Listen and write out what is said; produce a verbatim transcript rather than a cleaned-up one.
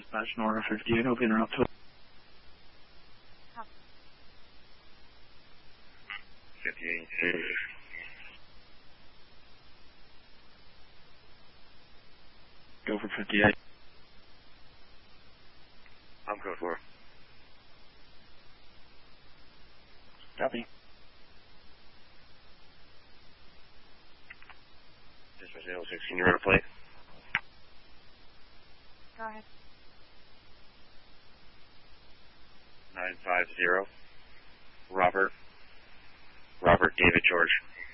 Dispatch Nora fifty-eight, hope you interrupt. fifty-eight. Go for fifty-eight. I'm code four. Copy. Dispatch eight oh six, can you run a plate? Go ahead. nine five zero. Robert. Robert David George.